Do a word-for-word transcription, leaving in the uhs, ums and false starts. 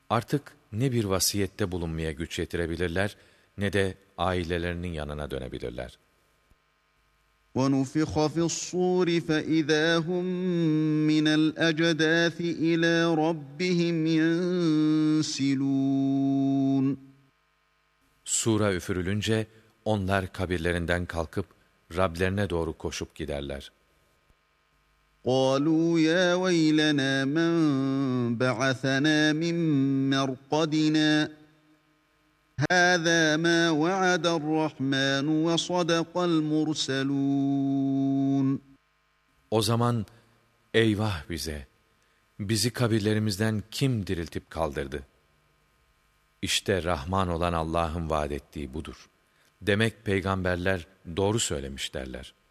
Artık ne bir vasiyette bulunmaya güç yetirebilirler, ne de ailelerinin yanına dönebilirler. وَنُفِخَ فِي الصُّورِ فَإِذَا هُم مِّنَ الْأَجْدَاثِ إِلَى رَبِّهِمْ يَنْسِلُونَ Sura üfürülünce onlar kabirlerinden kalkıp Rablerine doğru koşup giderler. قَالُوا يَا وَيْلَنَا مَنْ بَعَثَنَا مِنْ مَرْقَدِنَا هَذَا مَا وَعَدَ الرَّحْمَنُ وَصَدَقَ الْمُرْسَلُونَ O zaman eyvah bize! Bizi kabirlerimizden kim diriltip kaldırdı? İşte Rahman olan Allah'ın vaad ettiği budur. Demek peygamberler doğru söylemiş derler.